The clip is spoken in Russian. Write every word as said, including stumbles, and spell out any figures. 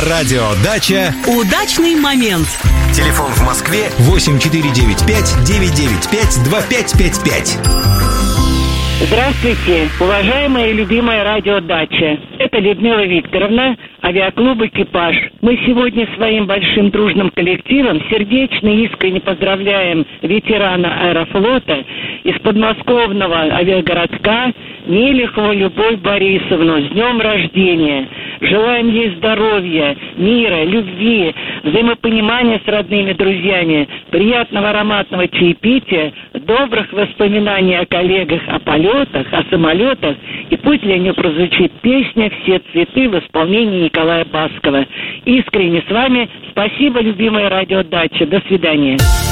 радио «Дача». Удачный момент. Телефон в Москве восемь четыре девять пять девять девять пять два пять пять пять. Здравствуйте, уважаемая и любимая радио «Дача». Это Людмила Викторовна, авиаклуб «Экипаж». Мы сегодня своим большим дружным коллективом сердечно и искренне поздравляем ветерана аэрофлота из подмосковного авиагородка Мелехову Любовь Борисовну с днем рождения. Желаем ей здоровья, мира, любви, взаимопонимания с родными друзьями, приятного ароматного чаепития, добрых воспоминаний о коллегах, о полетах, о самолетах. И пусть для нее прозвучит песня «Все цветы» в исполнении Николая Баскова. Искренне с вами спасибо, любимая радио «Дача». До свидания.